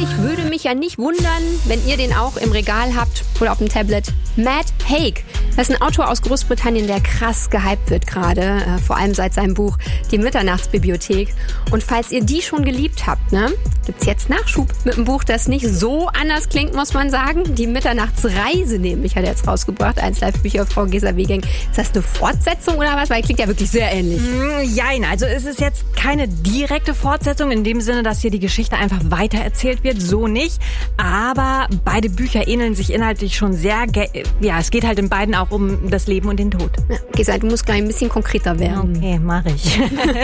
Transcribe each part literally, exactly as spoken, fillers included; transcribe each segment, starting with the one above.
ich würde mich ja nicht wundern, wenn ihr den auch im Regal habt oder auf dem Tablet. Matt Haig. Das ist ein Autor aus Großbritannien, der krass gehypt wird gerade, äh, vor allem seit seinem Buch Die Mitternachtsbibliothek. Und falls ihr die schon geliebt habt, ne, gibt's jetzt Nachschub mit einem Buch, das nicht so anders klingt, muss man sagen. Die Mitternachtsreise nämlich hat er jetzt rausgebracht. Eins Live-Bücher, Frau Gesa-Wegang. Ist das eine Fortsetzung oder was? Weil klingt ja wirklich sehr ähnlich. Mm, jein, also es ist jetzt keine direkte Fortsetzung in dem Sinne, dass hier die Geschichte einfach weitererzählt wird. So nicht. Aber beide Bücher ähneln sich inhaltlich schon sehr. Ge- ja, es geht halt in beiden auch um das Leben und den Tod. Ja, Gesa, du musst gleich ein bisschen konkreter werden. Okay, mache ich.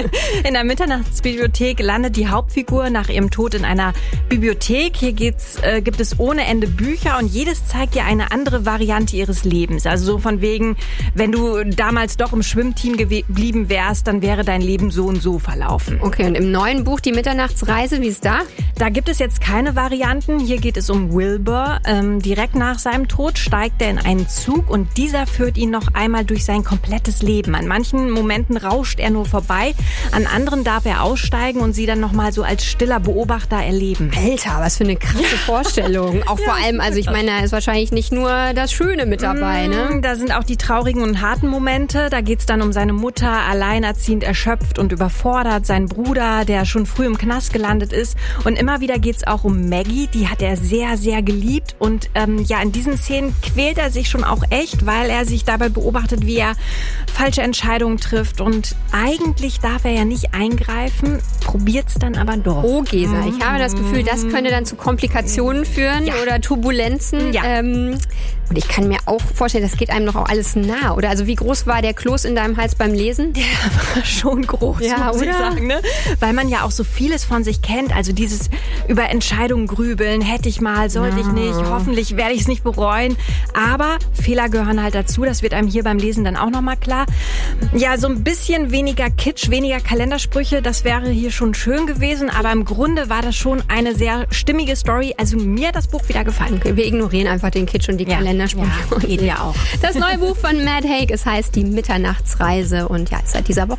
In der Mitternachtsbibliothek landet die Hauptfigur nach ihrem Tod in einer Bibliothek. Hier geht's, äh, gibt es ohne Ende Bücher und jedes zeigt ihr eine andere Variante ihres Lebens. Also so von wegen, wenn du damals doch im Schwimmteam geblieben wärst, dann wäre dein Leben so und so verlaufen. Okay, und im neuen Buch Die Mitternachtsreise, wie ist da? Da gibt es jetzt keine Varianten. Hier geht es um Wilbur. Ähm, direkt nach seinem Tod steigt er in einen Zug und dieser führt ihn noch einmal durch sein komplettes Leben. An manchen Momenten rauscht er nur vorbei, an anderen darf er aussteigen und sie dann noch mal so als stiller Beobachter erleben. Alter, was für eine krasse Vorstellung. Auch vor allem, also ich meine, da ist wahrscheinlich nicht nur das Schöne mit dabei, ne? Da sind auch die traurigen und harten Momente. Da geht's dann um seine Mutter, alleinerziehend, erschöpft und überfordert, seinen Bruder, der schon früh im Knast gelandet ist. Und immer wieder geht's auch um Maggie, die hat er sehr, sehr geliebt. Und ähm, ja, in diesen Szenen quält er sich schon auch echt, weil er sich dabei beobachtet, wie er falsche Entscheidungen trifft. Und eigentlich darf er ja nicht eingreifen, probiert's dann aber doch. Oh, Gesa, ich habe das Gefühl, das könnte dann zu Komplikationen führen Ja. oder Turbulenzen. Ja. Ähm, und ich kann mir auch vorstellen, das geht einem doch auch alles nah. Oder also wie groß war der Kloß in deinem Hals beim Lesen? Der war schon groß, Ja, muss ich oder? sagen, ne? Weil man ja auch so vieles von sich kennt. Also dieses über Entscheidungen grübeln, hätte ich mal, sollte ich nicht, hoffentlich werde ich es nicht bereuen. Aber Fehler gehören halt dazu, das wird einem hier beim Lesen dann auch nochmal klar. Ja, so ein bisschen weniger Kitsch, weniger Kalendersprüche, das wäre hier schon schön gewesen. Aber im Grunde war das schon eine sehr stimmige Story. Also mir hat das Buch wieder gefallen. Okay, wir ignorieren einfach den Kitsch und die Ja. Kalendersprüche. Ja, geht ja auch. Das neue Buch von Matt Haig, es heißt Die Mitternachtsreise und ja, ist seit dieser Woche